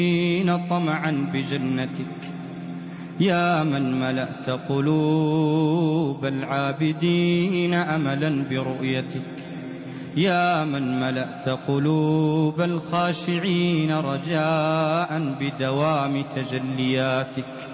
طمعا بجنتك، يا من ملأت قلوب العابدين أملا برؤيتك، يا من ملأت قلوب الخاشعين رجاء بدوام تجلياتك.